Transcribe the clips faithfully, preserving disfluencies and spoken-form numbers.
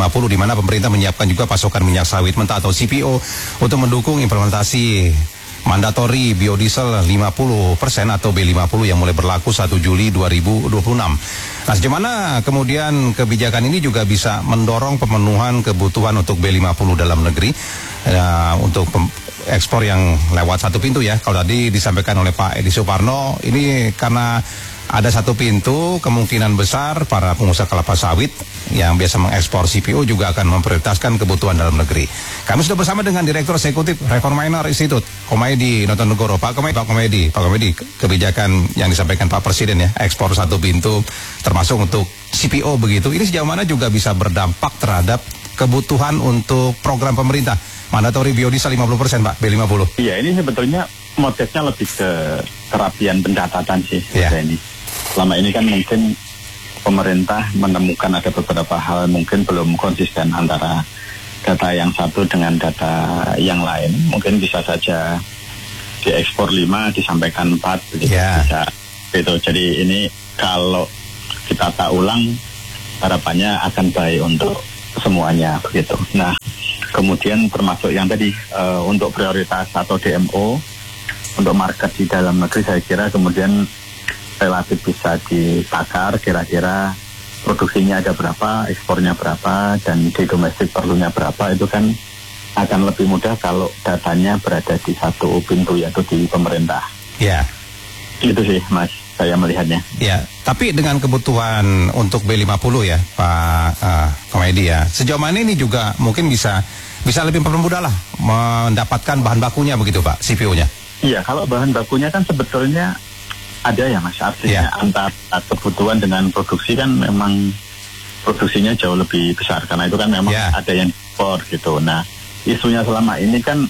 lima puluh, di mana pemerintah menyiapkan juga pasokan minyak sawit mentah atau C P O untuk mendukung implementasi mandatori biodiesel lima puluh persen atau B lima puluh yang mulai berlaku satu Juli dua ribu dua puluh enam. Nah, sejauh mana kemudian kebijakan ini juga bisa mendorong pemenuhan kebutuhan untuk B lima puluh dalam negeri ya, untuk ekspor yang lewat satu pintu ya. Kalau tadi disampaikan oleh Pak Edi Suparno, ini karena ada satu pintu, kemungkinan besar para pengusaha kelapa sawit yang biasa mengekspor C P O juga akan memprioritaskan kebutuhan dalam negeri. Kami sudah bersama dengan Direktur Eksekutif Reforminer Institute, Komaydi Notonegoro. Pak Komaydi, Pak Komaydi, Pak Komaydi, kebijakan yang disampaikan Pak Presiden ya, ekspor satu pintu termasuk untuk C P O begitu, ini sejauh mana juga bisa berdampak terhadap kebutuhan untuk program pemerintah mandatori biodiesel lima puluh persen Pak, B lima puluh? Iya, ini sebetulnya motifnya lebih ke kerapian pencatatan sih. Ya. Ini. Selama ini kan mungkin pemerintah menemukan ada beberapa hal mungkin belum konsisten antara data yang satu dengan data yang lain. Mungkin bisa saja diekspor lima disampaikan empat begitu yeah. bisa gitu. Jadi ini kalau kita tak ulang harapannya akan baik untuk semuanya begitu. Nah, kemudian termasuk yang tadi uh, untuk prioritas atau D M O untuk market di dalam negeri, saya kira kemudian relatif bisa ditakar kira-kira produksinya ada berapa, ekspornya berapa, dan di domestik perlunya berapa. Itu kan akan lebih mudah kalau datanya berada di satu pintu, yaitu di pemerintah. Ya. Itu sih Mas, saya melihatnya. Ya, tapi dengan kebutuhan untuk B lima puluh ya Pak uh, Komaydi ya, sejauh mana ini juga mungkin bisa bisa lebih mempermudah lah mendapatkan bahan bakunya begitu Pak, C P O-nya? Iya, kalau bahan bakunya kan sebetulnya ada ya Mas, artinya yeah. antara kebutuhan dengan produksi kan memang produksinya jauh lebih besar, karena itu kan memang yeah. ada yang impor gitu. Nah, isunya selama ini kan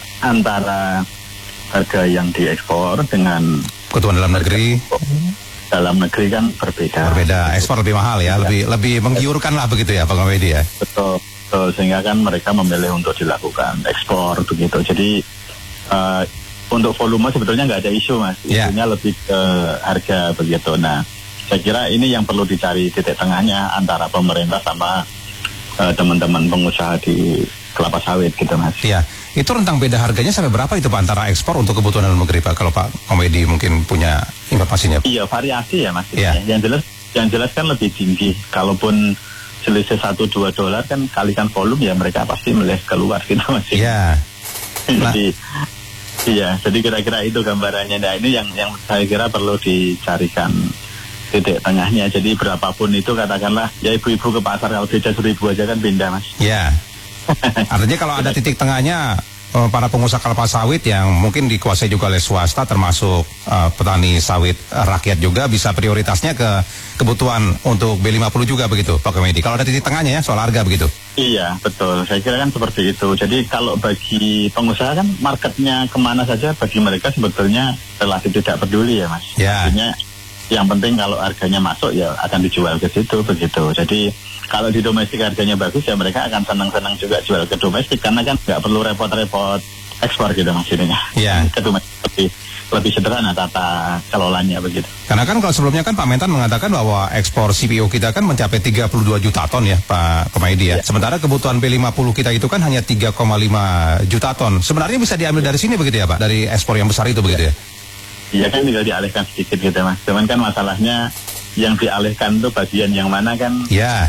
antara harga yang diekspor dengan kebutuhan dalam negeri. Dalam negeri kan berbeda. Berbeda, ekspor lebih mahal ya, ya. lebih lebih menggiurkan lah begitu ya Pak Komaydi ya. Betul, betul, sehingga kan mereka memilih untuk dilakukan ekspor begitu. Jadi uh, untuk volume sebetulnya nggak ada isu Mas, yeah. isunya lebih ke harga begitu. Nah, saya kira ini yang perlu dicari titik tengahnya antara pemerintah sama uh, teman-teman pengusaha di kelapa sawit gitu Mas. Iya, itu rentang beda harganya sampai berapa itu Pak antara ekspor untuk kebutuhan dalam negeri Pak? Kalau Pak Komaydi mungkin punya informasinya. Iya, variasi ya Mas. Yeah. Yang jelas, yang jelas kan lebih tinggi. Kalaupun selisih satu dua dolar kan kalikan volume ya mereka pasti meleh keluar gitu Mas. Iya. Nah. Jadi iya, jadi kira-kira itu gambarannya. Nah, ini yang yang saya kira perlu dicarikan titik tengahnya. Jadi berapapun itu katakanlah, ya ibu-ibu ke pasar kalau beda seribu aja kan pindah Mas. Iya. Artinya kalau ada titik tengahnya, para pengusaha kelapa sawit yang mungkin dikuasai juga oleh swasta, termasuk uh, petani sawit uh, rakyat juga bisa prioritasnya ke kebutuhan untuk B lima puluh juga begitu Pak Komaydi. Kalau ada titik tengahnya ya soal harga begitu. Iya, betul. Saya kira kan seperti itu. Jadi kalau bagi pengusaha kan marketnya kemana saja bagi mereka sebetulnya relatif tidak peduli ya Mas. Ya. Artinya yang penting kalau harganya masuk ya akan dijual ke situ begitu. Jadi kalau di domestik harganya bagus ya mereka akan senang-senang juga jual ke domestik karena kan nggak perlu repot-repot ekspor gitu Mas ininya. Iya. Ke domestik lebih, lebih sederhana tata kelolanya begitu. Karena kan kalau sebelumnya kan Pak Mentan mengatakan bahwa ekspor C P O kita kan mencapai tiga puluh dua juta ton ya Pak Komaydi ya. ya. Sementara kebutuhan B lima puluh kita itu kan hanya tiga koma lima juta ton. Sebenarnya bisa diambil dari sini begitu ya Pak? Dari ekspor yang besar itu begitu ya? Iya kan tinggal dialihkan sedikit gitu Mas. Cuman kan masalahnya yang dialihkan itu bagian yang mana kan? Ya.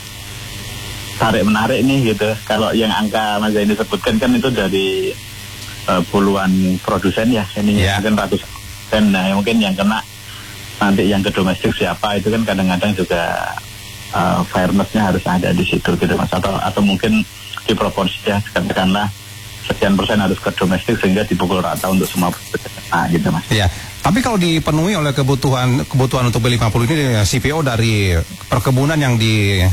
Tarik menarik nih gitu. Kalau yang angka Mas Zaini sebutkan kan itu dari uh, puluhan produsen ya. Ini ya. Mungkin ratusan. Dan nah, mungkin yang kena nanti yang ke domestik siapa itu kan kadang-kadang juga uh, fairness-nya harus ada di situ gitu Mas. Atau atau mungkin diproporsi ya, katakanlah sekian persen harus ke domestik sehingga dipukul rata untuk semua nah, gitu Mas. Iya. Tapi kalau dipenuhi oleh kebutuhan kebutuhan untuk B lima puluh ini C P O dari perkebunan yang di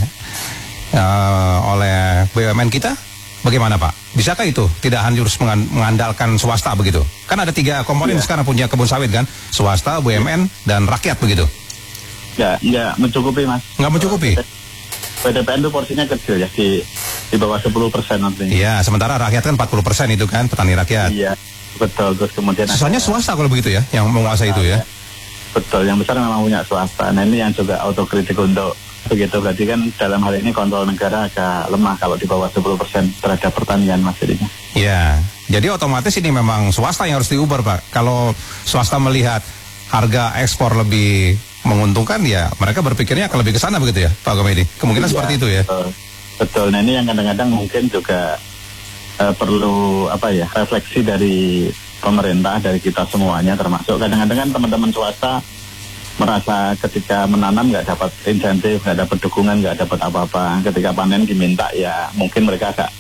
uh, oleh B U M N kita, bagaimana Pak? Bisakah itu tidak harus mengandalkan swasta begitu? Kan ada tiga komponen ya. Sekarang punya kebun sawit kan, swasta, B U M N dan rakyat begitu. Enggak, enggak mencukupi Mas. Enggak mencukupi. P D P N itu porsinya kecil ya di di bawah sepuluh persen nantinya. Iya, sementara rakyat kan empat puluh persen itu kan, petani rakyat. Iya, betul. Terus kemudian sisanya swasta kalau begitu ya, yang menguasai itu ya. Betul, yang besar memang punya swasta. Nah ini yang juga autokritik untuk begitu. Berarti kan dalam hal ini kontrol negara agak lemah kalau di bawah sepuluh persen terhadap pertanian Mas jadinya. Ya, jadi otomatis ini memang swasta yang harus diuber Pak. Kalau swasta melihat harga ekspor lebih menguntungkan, ya mereka berpikirnya akan lebih ke sana begitu ya Pak Komedi. Kemungkinan ya, seperti itu ya. Betul. Betul. Nah ini yang kadang-kadang mungkin juga uh, perlu apa ya refleksi dari pemerintah, dari kita semuanya, termasuk kadang-kadang kan teman-teman swasta merasa ketika menanam nggak dapat insentif, nggak dapat dukungan, nggak dapat apa-apa. Ketika panen diminta ya mungkin mereka agak,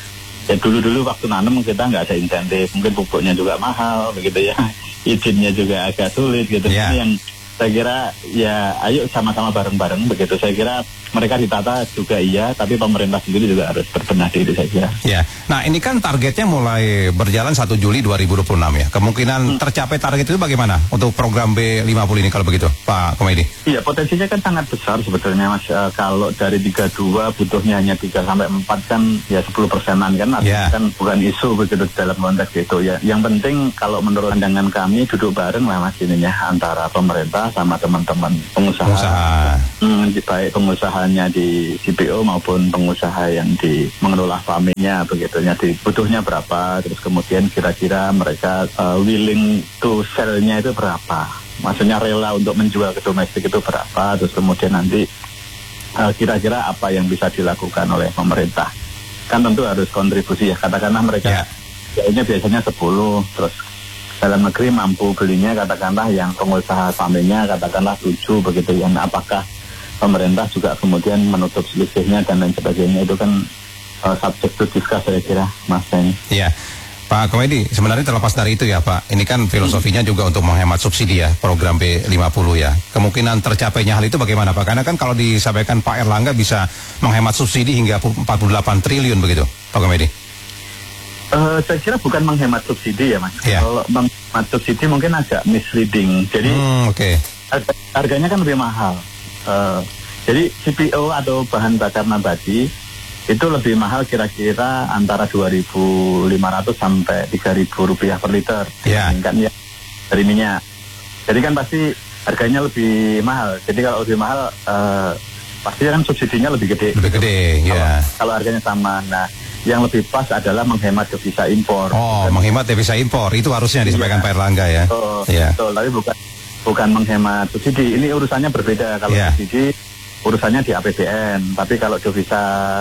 ya dulu-dulu waktu nanam kita nggak ada insentif, mungkin pupuknya juga mahal begitu ya, izinnya juga agak sulit gitu. Yeah. Ini yang saya kira ya ayo sama-sama bareng-bareng begitu. Saya kira mereka ditata juga iya, tapi pemerintah sendiri juga harus berbenah diri saya kira. Ya, nah ini kan targetnya mulai berjalan satu Juli dua ribu dua puluh enam ya. Kemungkinan hmm. tercapai target itu bagaimana untuk program B lima puluh ini kalau begitu Pak Komedi? Iya, potensinya kan sangat besar sebetulnya Mas. Uh, kalau dari tiga puluh dua butuhnya hanya tiga sampai empat kan ya sepuluh persenan kan. Artinya yeah. kan bukan isu begitu dalam konteks itu ya. Yang penting kalau menurut pandangan kami duduk bareng lah Mas ininya antara pemerintah sama teman-teman pengusaha. Pengusaha. Hmm, baik pengusahanya di C P O maupun pengusaha yang di mengelola farmingnya begitunya, di butuhnya berapa, terus kemudian kira-kira mereka uh, willing to sell-nya itu berapa, maksudnya rela untuk menjual ke domestik itu berapa, terus kemudian nanti uh, kira-kira apa yang bisa dilakukan oleh pemerintah. Kan tentu harus kontribusi ya, katakanlah mereka yeah. ya, biasanya sepuluh, terus dalam negeri mampu belinya katakanlah yang pengusaha farmingnya katakanlah tujuh begitu ya. Nah, apakah pemerintah juga kemudian menutup selisihnya dan lain sebagainya, itu kan uh, subjek to discuss saya kira Mas ini. Iya, Pak Komedi, sebenarnya terlepas dari itu ya Pak, ini kan filosofinya hmm. juga untuk menghemat subsidi ya, program B lima puluh ya. Kemungkinan tercapainya hal itu bagaimana Pak? Karena kan kalau disampaikan Pak Erlangga bisa menghemat subsidi hingga empat puluh delapan triliun begitu Pak Komedi. Uh, saya kira bukan menghemat subsidi ya Mas. Yeah. Kalau menghemat subsidi mungkin agak misleading. Jadi hmm, okay. harga, harganya kan lebih mahal. Uh, jadi C P O atau bahan bakar nabati itu lebih mahal kira-kira antara dua ribu lima ratus sampai tiga ribu rupiah per liter yeah. dibandingkan ya dari minyak. Jadi kan pasti harganya lebih mahal. Jadi kalau lebih mahal uh, pasti kan subsidinya lebih gede. Lebih gede, ya. Yeah. Kalau, kalau harganya sama. Nah, yang lebih pas adalah menghemat devisa impor. Oh, bukan menghemat devisa impor. Itu harusnya disampaikan yeah. Pak Erlangga ya. Oh, yeah. Betul, tapi bukan bukan menghemat subsidi. Ini urusannya berbeda. Kalau yeah. subsidi urusannya di A P B N, tapi kalau devisa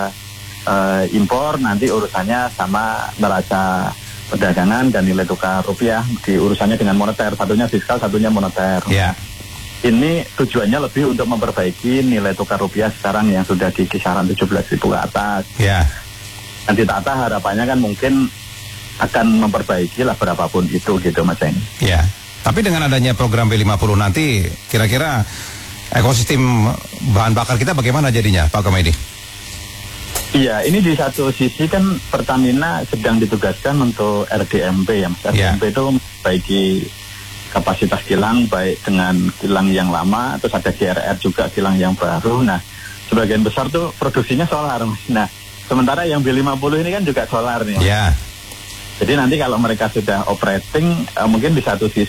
uh, impor nanti urusannya sama neraca perdagangan dan nilai tukar rupiah, di urusannya dengan moneter. Satunya fiskal, satunya moneter. Yeah. Ini tujuannya lebih untuk memperbaiki nilai tukar rupiah sekarang yang sudah di kisaran tujuh belas ribu ke atas. Yeah. Dan ditata harapannya kan mungkin akan memperbaiki lah berapapun itu gitu Mas Eng. Ya, tapi dengan adanya program B lima puluh nanti kira-kira ekosistem bahan bakar kita bagaimana jadinya Pak Komedi? Iya, ini di satu sisi kan Pertamina sedang ditugaskan untuk R D M P ya Mas. R D M P ya. Itu memperbaiki kapasitas kilang baik dengan kilang yang lama, terus ada G R R juga kilang yang baru. Nah, sebagian besar tuh produksinya solar Mas. Nah, sementara yang B lima puluh ini kan juga solar nih. Iya. Jadi nanti kalau mereka sudah operating, uh, mungkin di satu sisi